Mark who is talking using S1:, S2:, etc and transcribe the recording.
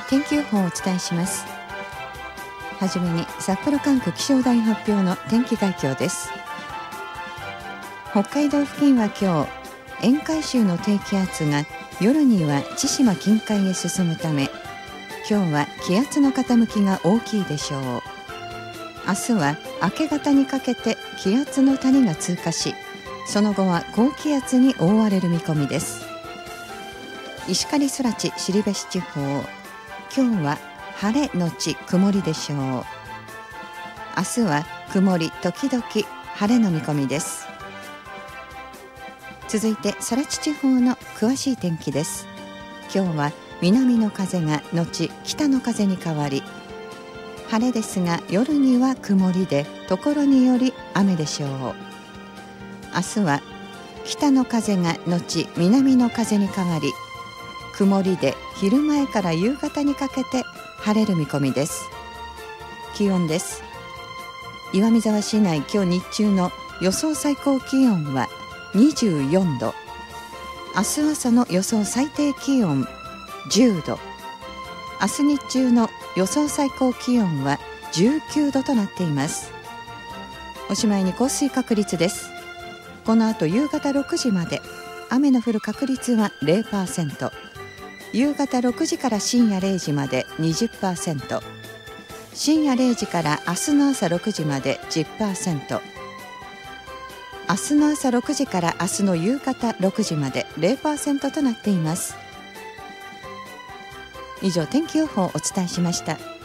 S1: 天気予報をお伝えします。はじめに札幌管区気象台発表の天気概況です。北海道付近は今日、沿海州の低気圧が夜には千島近海へ進むため、今日は気圧の傾きが大きいでしょう。明日は明け方にかけて気圧の谷が通過し、その後は高気圧に覆われる見込みです。石狩空知後志地方、今日は晴れのち曇りでしょう。明日は曇り時々晴れの見込みです。続いて更地地方の詳しい天気です。今日は南の風が後北の風に変わり、晴れですが夜には曇りでところにより雨でしょう。明日は北の風が後南の風に変わり、曇りで昼前から夕方にかけて晴れる見込みです。気温です。岩見沢市内今日日中の予想最高気温は24度、明日朝の予想最低気温10度、明日日中の予想最高気温は19度となっています。おしまいに降水確率です。この後夕方6時まで雨の降る確率は 0%、夕方6時から深夜0時まで 20%、深夜0時から明日の朝6時まで 10%、明日の朝6時から明日の夕方6時まで 0% となっています。以上、天気予報をお伝えしました。